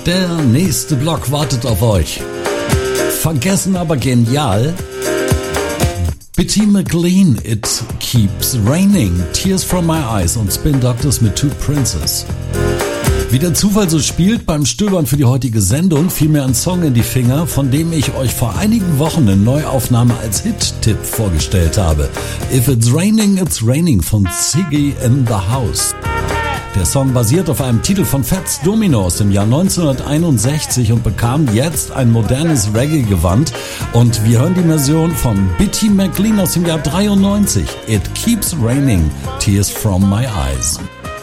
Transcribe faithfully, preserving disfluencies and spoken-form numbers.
Der nächste Block wartet auf euch. Vergessen aber genial. Bitty McLean, It Keeps Raining, Tears from My Eyes und Spin Doctors mit Two Princes. Wie der Zufall so spielt, beim Stöbern für die heutige Sendung fiel mir ein Song in die Finger, von dem ich euch vor einigen Wochen eine Neuaufnahme als Hit-Tipp vorgestellt habe. If It's Raining, It's Raining von Ziggy in the House. Der Song basiert auf einem Titel von Fats Domino aus dem Jahr neunzehnhunderteinundsechzig und bekam jetzt ein modernes Reggae-Gewand. Und wir hören die Version von Bitty McLean aus dem Jahr dreiundneunzig. It Keeps Raining, Tears from My Eyes.